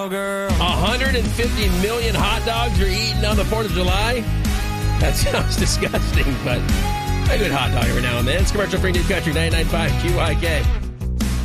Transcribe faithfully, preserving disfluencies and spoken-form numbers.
girl. one hundred fifty million hot dogs are eaten on the fourth of July? That sounds disgusting, but a good hot dog every now and then. It's commercial free New Country ninety-nine point five Q I K.